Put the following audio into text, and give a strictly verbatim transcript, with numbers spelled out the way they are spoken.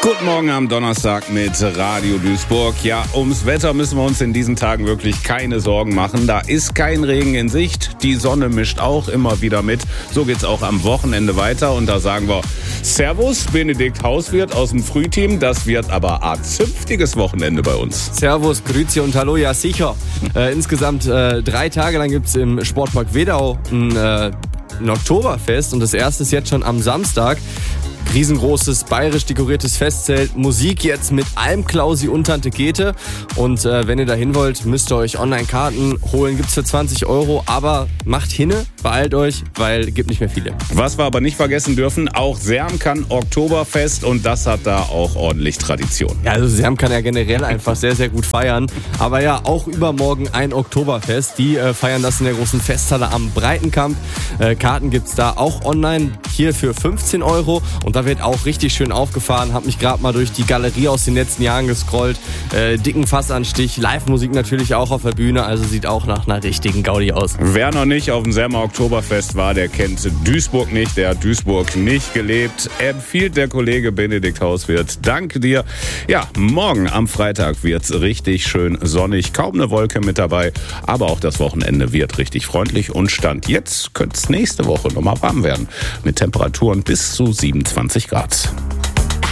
Guten Morgen am Donnerstag mit Radio Duisburg. Ja, ums Wetter müssen wir uns in diesen Tagen wirklich keine Sorgen machen. Da ist kein Regen in Sicht. Die Sonne mischt auch immer wieder mit. So geht's auch am Wochenende weiter. Und da sagen wir Servus, Benedikt Hauswirt aus dem Frühteam. Das wird aber ein zünftiges Wochenende bei uns. Servus, Grüezi und Hallo, ja sicher. Äh, insgesamt äh, drei Tage lang gibt's im Sportpark Wedau ein, äh, ein Oktoberfest. Und das erste ist jetzt schon am Samstag. Riesengroßes, bayerisch dekoriertes Festzelt, Musik jetzt mit Almklausi und Tante Käthe. Und äh, wenn ihr da hin wollt, müsst ihr euch Online-Karten holen. Gibt's für zwanzig Euro, aber macht hinne, beeilt euch, weil gibt nicht mehr viele. Was wir aber nicht vergessen dürfen, auch Serm kann Oktoberfest und das hat da auch ordentlich Tradition. Ja, also Serm kann ja generell einfach sehr, sehr gut feiern. Aber ja, auch übermorgen ein Oktoberfest. Die äh, feiern das in der großen Festhalle am Breitenkamp. Äh, Karten gibt's da auch online, hier für fünfzehn Euro. Und da wird auch richtig schön aufgefahren. Hab mich gerade mal durch die Galerie aus den letzten Jahren gescrollt. Äh, dicken Fassanstich, Live-Musik natürlich auch auf der Bühne. Also sieht auch nach einer richtigen Gaudi aus. Wer noch nicht auf dem Sermer Oktoberfest war, der kennt Duisburg nicht. Der hat Duisburg nicht gelebt. Empfiehlt der Kollege Benedikt Hauswirt. Danke dir. Ja, morgen am Freitag wird's richtig schön sonnig. Kaum eine Wolke mit dabei. Aber auch das Wochenende wird richtig freundlich. Und Stand jetzt könnte es nächste Woche nochmal warm werden. Mit Temperaturen bis zu siebenundzwanzig Grad.